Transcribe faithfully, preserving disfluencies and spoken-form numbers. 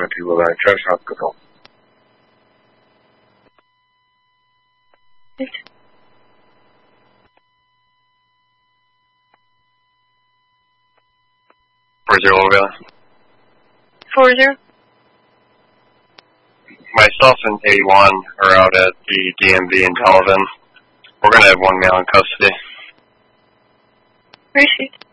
people at Church Hospital. Yes. Four zero over. Four zero. Myself and eighty-one are out at the D M V in Delavan. We're going to have one male in custody. Appreciate it.